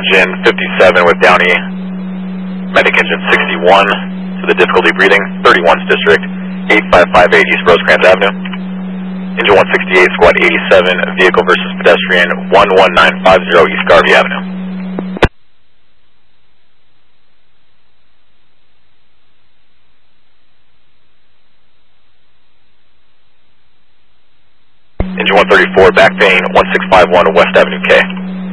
engine 57 with Downey, medic engine 61 to the difficulty breathing, 31st District, 8558 East Rosecrans Avenue. Engine 168, squad 87, vehicle versus pedestrian, 11950 East Garvey Avenue. Engine 134, back paying 1651 West Avenue K.